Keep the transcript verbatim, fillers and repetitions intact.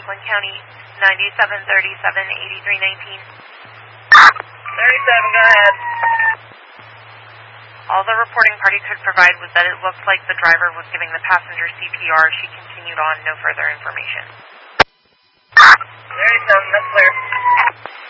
Franklin County, ninety-seven thirty-seven, eighty-three nineteen. thirty-seven, go ahead. All the reporting party could provide was that it looked like the driver was giving the passenger C P R. She continued on, no further information. thirty-seven, that's clear.